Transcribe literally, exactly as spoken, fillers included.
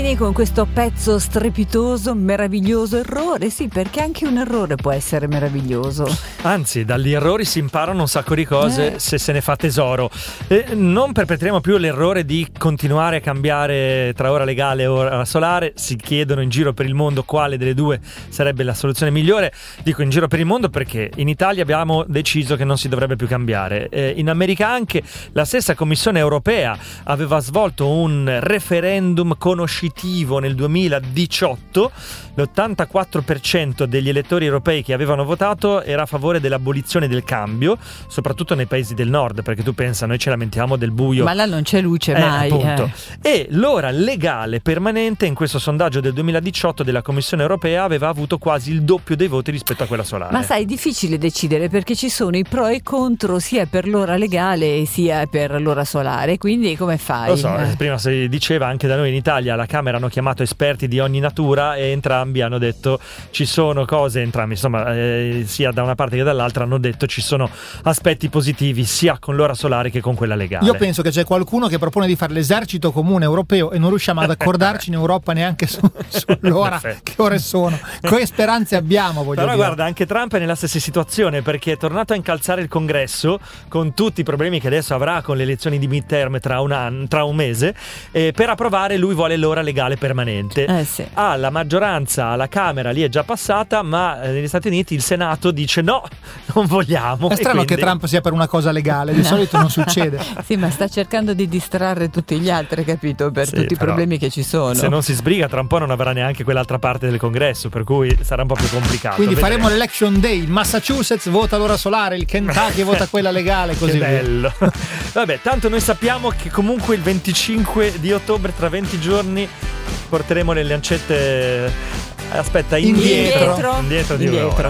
Salvini con questo pezzo strepitoso, meraviglioso errore. Sì, perché anche un errore può essere meraviglioso. Anzi, dagli errori si imparano un sacco di cose eh. se se ne fa tesoro. Eh, non perpetreremo più l'errore di continuare a cambiare tra ora legale e ora solare. Si chiedono in giro per il mondo quale delle due sarebbe la soluzione migliore. Dico in giro per il mondo perché in Italia abbiamo deciso che non si dovrebbe più cambiare. Eh, in America anche la stessa Commissione europea aveva svolto un referendum conoscitivo nel duemiladiciotto. L'ottantaquattro per cento degli elettori europei che avevano votato era a favore dell'abolizione del cambio, soprattutto nei paesi del nord, perché tu pensa, noi ci lamentiamo del buio, ma là non c'è luce eh, mai appunto. Eh. E l'ora legale permanente in questo sondaggio del duemiladiciotto della Commissione europea aveva avuto quasi il doppio dei voti rispetto a quella solare. Ma sai, è difficile decidere perché ci sono i pro e i contro sia per l'ora legale sia per l'ora solare, quindi come fai? Lo so, eh. prima si diceva anche da noi in Italia, alla Camera hanno chiamato esperti di ogni natura e entrambi hanno detto ci sono cose, entrambi insomma eh, sia da una parte che dall'altra hanno detto ci sono aspetti positivi sia con l'ora solare che con quella legale. Io penso che c'è qualcuno che propone di fare l'esercito comune europeo e non riusciamo ad accordarci in Europa neanche su, sull'ora. Che ore sono, che speranze abbiamo, voglio Però dire. guarda, anche Trump è nella stessa situazione perché è tornato a incalzare il Congresso con tutti i problemi che adesso avrà con le elezioni di midterm tra un anno, tra un mese, e per approvare lui vuole l'ora legale permanente. Eh sì. Ha la maggioranza alla Camera, lì è già passata, ma negli Stati Uniti il Senato dice no, non vogliamo. È strano quindi... che Trump sia per una cosa legale, di no. solito non succede. Sì, ma sta cercando di distrarre tutti gli altri, capito? Per Sì, tutti i però, problemi che ci sono. Se non si sbriga tra un po' non avrà neanche quell'altra parte del Congresso, per cui sarà un po' più complicato. Quindi vedremo. faremo l'election day, il Massachusetts vota l'ora solare, il Kentucky vota quella legale, così che via. bello. Vabbè, tanto noi sappiamo che comunque il venticinque di ottobre, tra venti giorni, porteremo le lancette aspetta indietro indietro, indietro di indietro. un'ora.